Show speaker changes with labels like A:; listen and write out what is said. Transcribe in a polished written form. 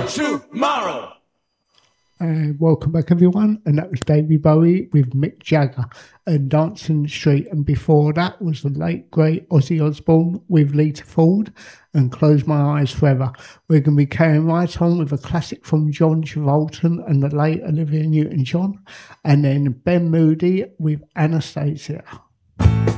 A: tomorrow.
B: Welcome back, everyone. And that was David Bowie with Mick Jagger and Dancing the Street. And before that was the late, great Ozzy Osbourne with Lita Ford and Close My Eyes Forever. We're going to be carrying right on with a classic from John Travolta and the late Olivia Newton-John. And then Ben Moody with Anastasia.